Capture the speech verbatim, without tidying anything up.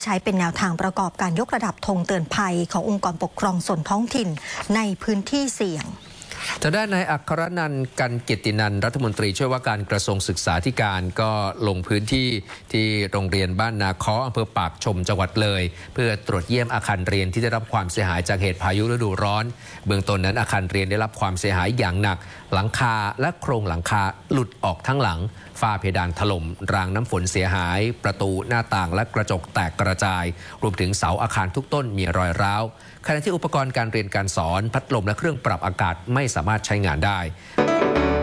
ใช้เป็นแนวทางประกอบการยกระดับธงเตือนภัยขององค์กรปกครองส่วนท้องถิ่นในพื้นที่เสี่ยงจะได้นายอัครนันท์ กันเกียรตินันท์รัฐมนตรีช่วยว่าการกระทรวงศึกษาธิการก็ลงพื้นที่ที่โรงเรียนบ้านนาค้ออำเภอปากชมจังหวัดเลยเพื่อตรวจเยี่ยมอาคารเรียนที่ได้รับความเสียหายจากเหตุพายุฤดูร้อนเบื้องต้นนั้นอาคารเรียนได้รับความเสียหายอย่างหนักหลังคาและโครงหลังคาหลุดออกทั้งหลังฝ้าเพดานถล่มรางน้ำฝนเสียหายประตูหน้าต่างและกระจกแตกกระจายรวมถึงเสาอาคารทุกต้นมีรอยร้าวขณะที่อุปกรณ์การเรียนการสอนพัดลมและเครื่องปรับอากาศไม่สามารถใช้งานได้